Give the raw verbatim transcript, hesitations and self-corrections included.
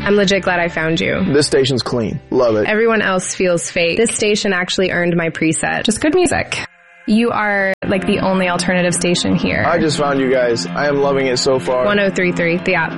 I'm legit glad I found you. This station's clean. Love it. Everyone else feels fake. This station actually earned my preset. Just good music. You are like the only alternative station here. I just found you guys. I am loving it so far. one oh three point three, the app.